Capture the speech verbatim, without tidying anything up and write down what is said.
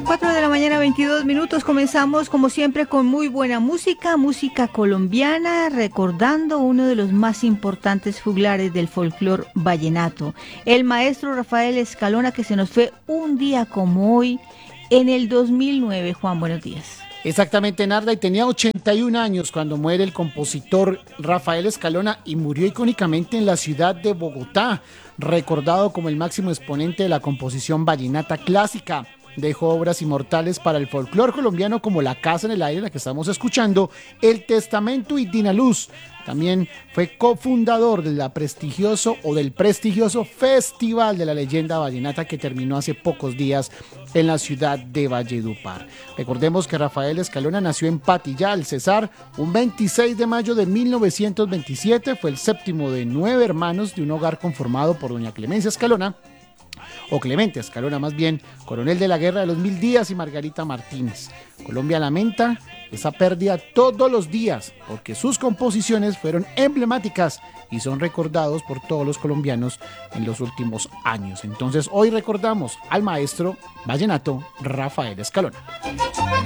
cuatro de la mañana, veintidós minutos. Comenzamos como siempre con muy buena música, música colombiana, recordando uno de los más importantes juglares del folclore vallenato, el maestro Rafael Escalona, que se nos fue un día como hoy en el dos mil nueve. Juan, buenos días. Exactamente, Narda, y tenía ochenta y un años cuando muere el compositor Rafael Escalona y murió icónicamente en la ciudad de Bogotá, recordado como el máximo exponente de la composición vallenata clásica. Dejó obras inmortales para el folclore colombiano como La Casa en el Aire, la que estamos escuchando, El Testamento y Dinaluz. También fue cofundador de la prestigioso o del prestigioso Festival de la Leyenda Vallenata que terminó hace pocos días en la ciudad de Valledupar. Recordemos que Rafael Escalona nació en Patillá, el Cesar, un veintiséis de mayo de mil novecientos veintisiete. Fue el séptimo de nueve hermanos de un hogar conformado por doña Clemencia Escalona, o Clemente Escalona más bien, coronel de la Guerra de los Mil Días, y Margarita Martínez. Colombia lamenta esa pérdida todos los días porque sus composiciones fueron emblemáticas y son recordados por todos los colombianos en los últimos años. Entonces hoy recordamos al maestro vallenato Rafael Escalona.